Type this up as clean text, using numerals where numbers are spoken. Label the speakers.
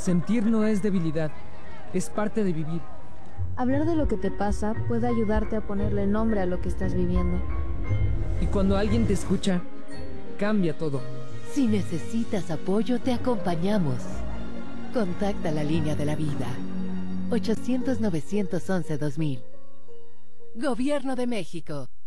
Speaker 1: Sentir no es debilidad, es parte de vivir.
Speaker 2: Hablar de lo que te pasa puede ayudarte a ponerle nombre a lo que estás viviendo.
Speaker 1: Y cuando alguien te escucha, cambia todo.
Speaker 3: Si necesitas apoyo, te acompañamos. Contacta la línea de la vida. 800-911-2000. Gobierno de México.